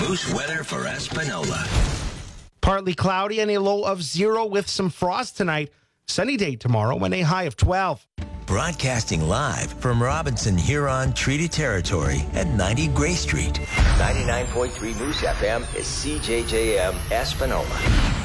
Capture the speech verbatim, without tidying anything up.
Moose weather for Espanola. Partly cloudy and a low of zero with some frost tonight. Sunny day tomorrow and a high of twelve. Broadcasting live from Robinson Huron Treaty Territory at ninety Gray Street. ninety-nine point three Moose F M is C J J M Espanola.